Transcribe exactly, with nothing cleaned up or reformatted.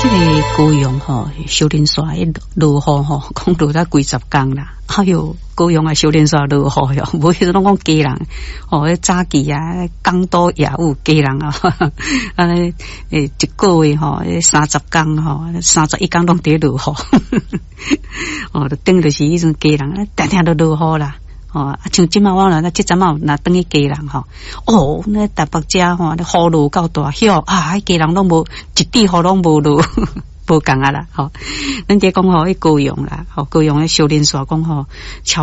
这个高雄吼，修炼山一落雨吼，讲落了几十天啦。哎哟，高雄啊，修炼山落雨哟，无迄种讲家人哦，迄早期啊，港都也有家人啊，安尼诶，一个月吼，三十天吼，三十一天拢伫落雨，哦，就等就是迄种家人，定定都落雨啦。哦，像即马我啦，即阵嘛若等于家人吼，哦，那台北遮吼，那雨落够大晓啊，迄家人拢无一滴雨拢无落，无共啊啦，吼，咱即讲吼，迄高雄啦，吼高雄迄少年山讲吼。